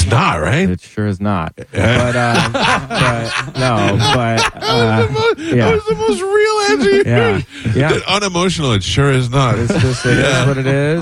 not, right? It sure is not. Yeah. That was the most real answer you heard. Yeah. Unemotional, it sure is not. It's just it is what it is.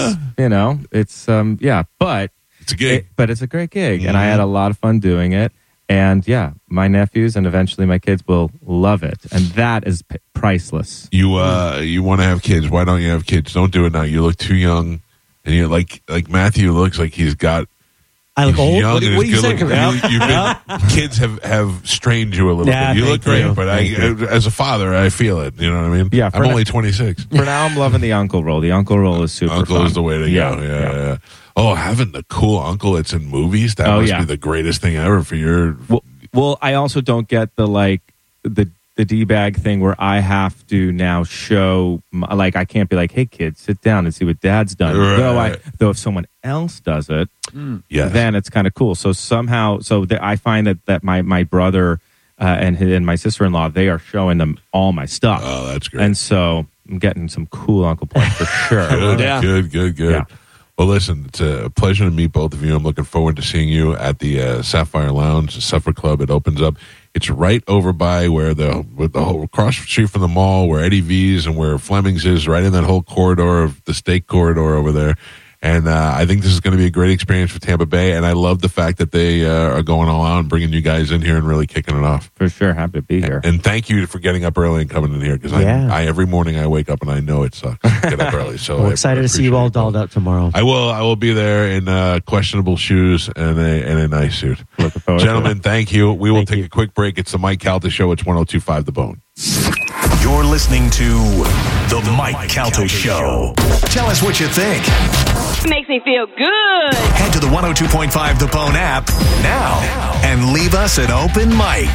It's but it's a gig. But it's a great gig, and I had a lot of fun doing it. And my nephews and eventually my kids will love it, and that is priceless. You want to have kids? Why don't you have kids? Don't do it now. You look too young, and you're like Matthew looks like he's got. I look old. Young What are you saying? Kids have strained you a little bit. You look great, but as a father, I feel it. You know what I mean? Yeah. I'm only 26. For now, I'm loving the uncle role. The uncle role is super Uncle fun. is the way to go. Yeah. Oh, having the cool uncle that's in movies, that must be the greatest thing ever for your... Well, I also don't get the D-bag thing where I have to now show... I can't be like, hey, kids, sit down and see what Dad's done. Right. Though if someone else does it, yes. then it's kind of cool. So somehow... I find that my brother and my sister-in-law, they are showing them all my stuff. Oh, that's great. And so I'm getting some cool uncle points for sure. Good. Yeah. Well, listen, it's a pleasure to meet both of you. I'm looking forward to seeing you at the Sapphire Lounge, the Supper Club. It opens up. It's right over by where the whole across the street from the mall, where Eddie V's and where Fleming's is, right in that whole corridor of the steak corridor over there. And I think this is going to be a great experience for Tampa Bay. And I love the fact that they are going all out and bringing you guys in here and really kicking it off. For sure. Happy to be here. And thank you for getting up early and coming in here, because I every morning I wake up and I know it sucks to get up early. So I'm excited to see you all dolled up tomorrow. I will be there in questionable shoes and a nice suit. Looking forward Gentlemen, thank you. We will take a quick break. It's the Mike Calta Show. It's 102.5 The Bone. You're listening to The Mike Calta Show. Tell us what you think. It makes me feel good. Head to the 102.5 The Bone app now and leave us an open mic.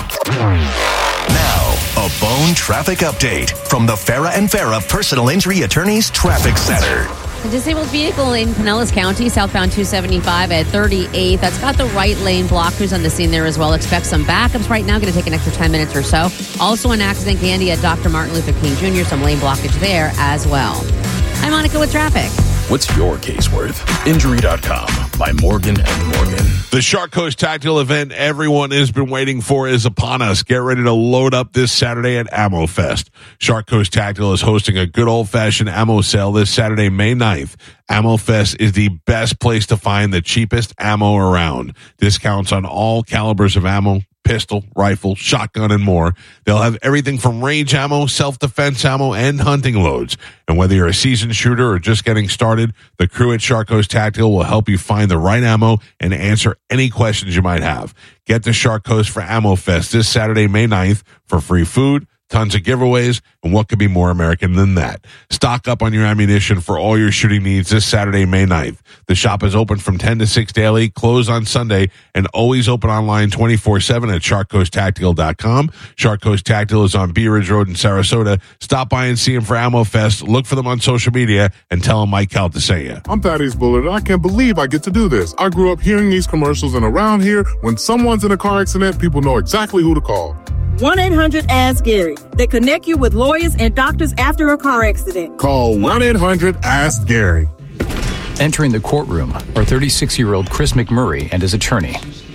Now, a Bone traffic update from the Farah and Farah Personal Injury Attorneys Traffic Center. A disabled vehicle in Pinellas County, southbound 275 at 38. That's got the right lane blocked. Who's on the scene there as well? Expect some backups right now. Going to take an extra 10 minutes or so. Also an accident handy at Dr. Martin Luther King Jr. Some lane blockage there as well. I'm Monica with traffic. What's your case worth? Injury.com by Morgan & Morgan. The Shark Coast Tactical event everyone has been waiting for is upon us. Get ready to load up this Saturday at Ammo Fest. Shark Coast Tactical is hosting a good old-fashioned ammo sale this Saturday, May 9th. Ammo Fest is the best place to find the cheapest ammo around. Discounts on all calibers of ammo, pistol, rifle, shotgun, and more. They'll have everything from range ammo, self-defense ammo, and hunting loads. And whether you're a seasoned shooter or just getting started, the crew at Shark Coast Tactical will help you find the right ammo and answer any questions you might have. Get to Shark Coast for Ammo Fest this Saturday, May 9th for free food, tons of giveaways, and what could be more American than that? Stock up on your ammunition for all your shooting needs this Saturday, May 9th. The shop is open from 10 to 6 daily, closed on Sunday, and always open online 24/7 at SharkCoastTactical.com. Shark Coast Tactical is on Bee Ridge Road in Sarasota. Stop by and see them for Ammo Fest. Look for them on social media and tell them Mike Calta sent you. I'm Thaddeus Bullard, and I can't believe I get to do this. I grew up hearing these commercials, and around here, when someone's in a car accident, people know exactly who to call. 1-800-ASK-GARY. They connect you with lawyers and doctors after a car accident. Call 1-800-ASK-GARY. Entering the courtroom are 36-year-old Chris McMurray and his attorney.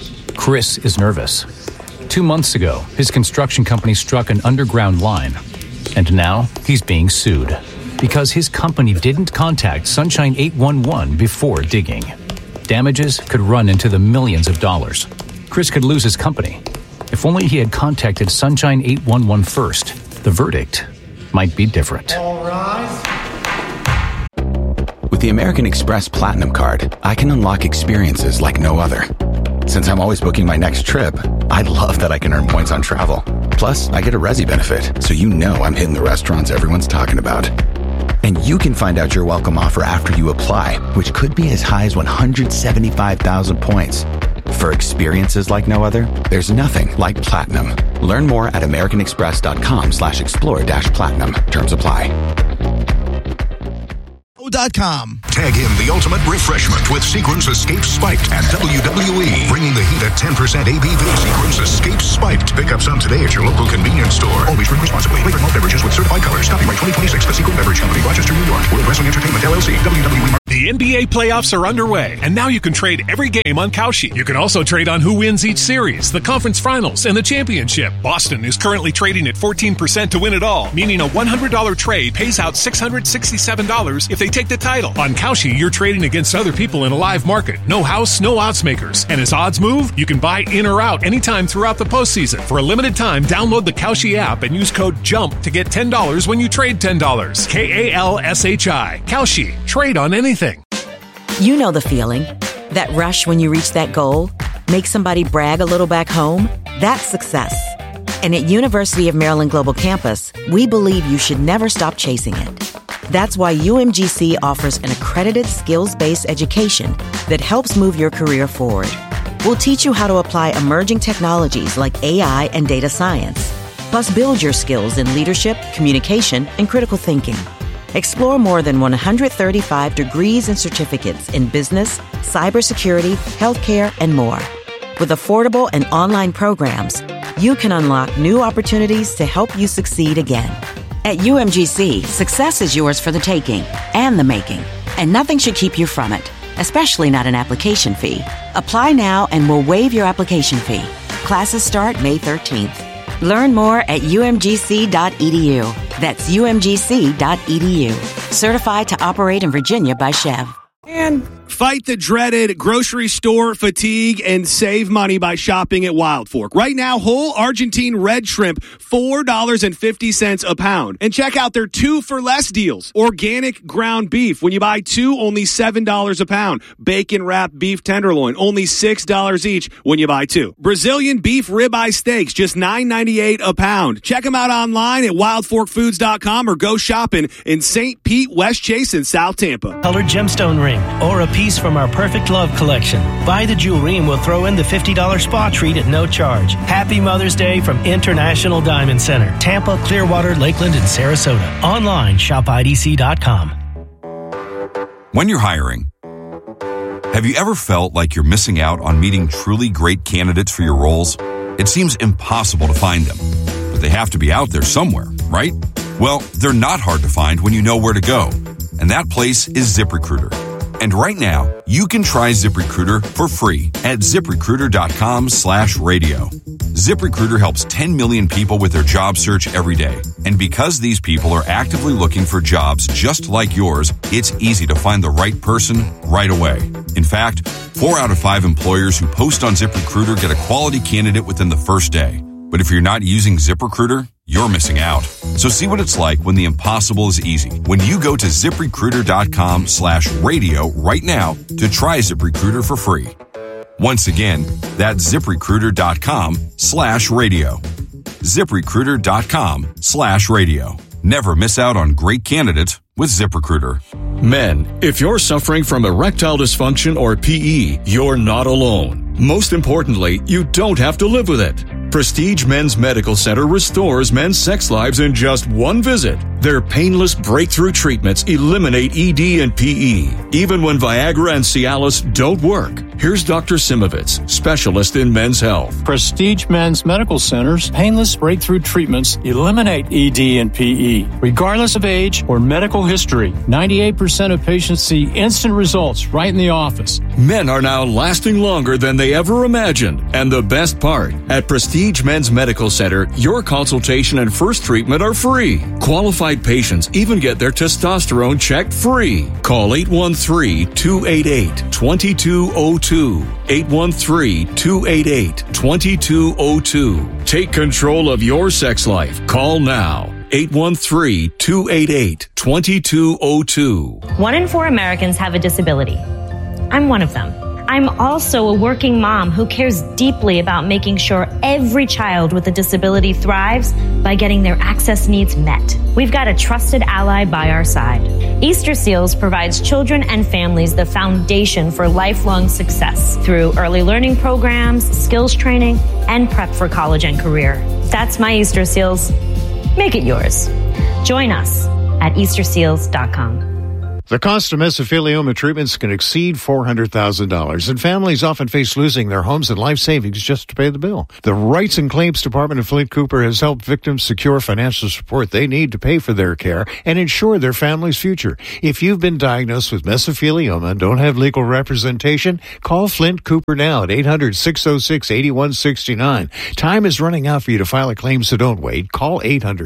Chris is nervous. 2 months ago, his construction company struck an underground line. And now he's being sued because his company didn't contact Sunshine 811 before digging. Damages could run into the millions of dollars. Chris could lose his company. If only he had contacted Sunshine 811 first, the verdict might be different. All rise. With the American Express Platinum Card, I can unlock experiences like no other. Since I'm always booking my next trip, I love that I can earn points on travel. Plus, I get a Resi benefit, so you know I'm hitting the restaurants everyone's talking about. And you can find out your welcome offer after you apply, which could be as high as 175,000 points. For experiences like no other, there's nothing like Platinum. Learn more at americanexpress.com/explore-platinum. Terms apply. .com. Tag him the ultimate refreshment with Sequence Escape Spiked at WWE. Bringing the heat at 10% ABV. Sequence Escape Spiked. Pick up some today at your local convenience store. Always drink responsibly. Flavored malt beverages with certified colors. Copyright 2026. The Sequel Beverage Company, Rochester, New York. World Wrestling Entertainment, LLC. WWE. The NBA playoffs are underway, and now you can trade every game on Kalshi. You can also trade on who wins each series, the conference finals, and the championship. Boston is currently trading at 14% to win it all, meaning a $100 trade pays out $667 if they take the title. On Kalshi, you're trading against other people in a live market. No house, no odds makers. And as odds move, you can buy in or out anytime throughout the postseason. For a limited time, download the Kalshi app and use code JUMP to get $10 when you trade $10. KALSHI. Kalshi. Trade on anything. You know the feeling. That rush when you reach that goal? Make somebody brag a little back home? That's success. And at University of Maryland Global Campus, we believe you should never stop chasing it. That's why UMGC offers an accredited skills-based education that helps move your career forward. We'll teach you how to apply emerging technologies like AI and data science, plus build your skills in leadership, communication, and critical thinking. Explore more than 135 degrees and certificates in business, cybersecurity, healthcare, and more. With affordable and online programs, you can unlock new opportunities to help you succeed again. At UMGC, success is yours for the taking and the making, and nothing should keep you from it, especially not an application fee. Apply now and we'll waive your application fee. Classes start May 13th. Learn more at umgc.edu. That's umgc.edu. Certified to operate in Virginia by Chev. And fight the dreaded grocery store fatigue and save money by shopping at Wild Fork. Right now, whole Argentine red shrimp, $4.50 a pound. And check out their 2 for less deals. Organic ground beef. When you buy 2, only $7 a pound. Bacon wrapped beef tenderloin, only $6 each when you buy 2. Brazilian beef ribeye steaks, just $9.98 a pound. Check them out online at wildforkfoods.com or go shopping in St. Pete, West Chase, and South Tampa. Colored gemstone ring or a piece from our Perfect Love collection. Buy the jewelry and we'll throw in the $50 spa treat at no charge. Happy Mother's Day from International Diamond Center, Tampa, Clearwater, Lakeland, and Sarasota. Online, shopidc.com. When you're hiring, have you ever felt like you're missing out on meeting truly great candidates for your roles? It seems impossible to find them, but they have to be out there somewhere, right? Well, they're not hard to find when you know where to go, and that place is ZipRecruiter. And right now, you can try ZipRecruiter for free at ZipRecruiter.com/radio. ZipRecruiter helps 10 million people with their job search every day. And because these people are actively looking for jobs just like yours, it's easy to find the right person right away. In fact, 4 out of 5 employers who post on ZipRecruiter get a quality candidate within the first day. But if you're not using ZipRecruiter, you're missing out. So see what it's like when the impossible is easy. When you go to ZipRecruiter.com/radio right now to try ZipRecruiter for free. Once again, that's ZipRecruiter.com/radio. ZipRecruiter.com/radio. Never miss out on great candidates with ZipRecruiter. Men, if you're suffering from erectile dysfunction or PE, you're not alone. Most importantly, you don't have to live with it. Prestige Men's Medical Center restores men's sex lives in just one visit. Their painless breakthrough treatments eliminate ED and PE, even when Viagra and Cialis don't work. Here's Dr. Simovitz, specialist in men's health. Prestige Men's Medical Center's painless breakthrough treatments eliminate ED and PE, regardless of age or medical history. 98% of patients see instant results right in the office. Men are now lasting longer than they ever imagined. And the best part, at Prestige Men's Medical Center, your consultation and first treatment are free. Qualified patients even get their testosterone checked free. Call 813-288-2202. 813-288-2202. Take control of your sex life. Call now. 813-288-2202. 1 in 4 Americans have a disability. I'm one of them. I'm also a working mom who cares deeply about making sure every child with a disability thrives by getting their access needs met. We've got a trusted ally by our side. Easter Seals provides children and families the foundation for lifelong success through early learning programs, skills training, and prep for college and career. That's my Easter Seals. Make it yours. Join us at easterseals.com. The cost of mesothelioma treatments can exceed $400,000, and families often face losing their homes and life savings just to pay the bill. The Rights and Claims Department of Flint Cooper has helped victims secure financial support they need to pay for their care and ensure their family's future. If you've been diagnosed with mesothelioma and don't have legal representation, call Flint Cooper now at 800-606-8169. Time is running out for you to file a claim, so don't wait. Call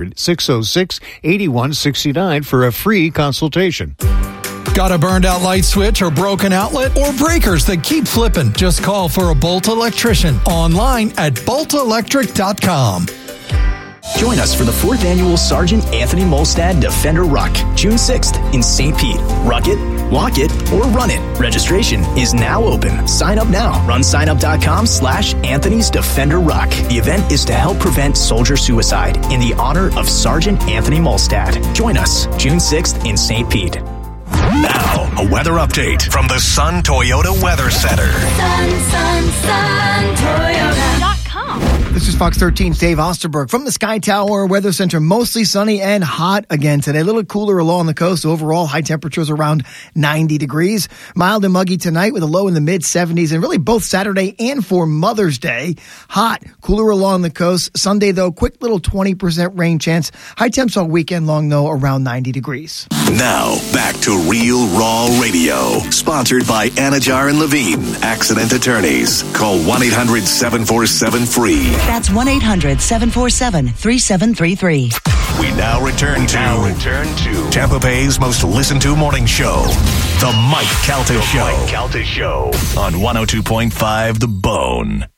800-606-8169 for a free consultation. Got a burned out light switch or broken outlet or breakers that keep flipping? Just call for a Bolt electrician online at boltelectric.com. Join us for the 4th annual Sergeant Anthony Molstad Defender Ruck, June 6th in St. Pete. Ruck it, walk it, or run it. Registration is now open. Sign up now. Run signup.com/Anthony's Defender Ruck. The event is to help prevent soldier suicide in the honor of Sergeant Anthony Molstad. Join us June 6th in St. Pete. Now, a weather update from the Sun Toyota Weather Center. Sun Toyota.com. This is Fox 13's Dave Osterberg from the Sky Tower Weather Center. Mostly sunny and hot again today. A little cooler along the coast. Overall, high temperatures around 90 degrees. Mild and muggy tonight with a low in the mid-70s. And really both Saturday and for Mother's Day. Hot, cooler along the coast. Sunday, though, quick little 20% rain chance. High temps all weekend long, though, around 90 degrees. Now, back to Real Raw Radio. Sponsored by Anajar and Levine, Accident Attorneys. Call 1-800-747-FREE. That's 1-800-747-3733. We now return to Tampa Bay's most listened to morning show, The Mike Calta Show. On 102.5 The Bone.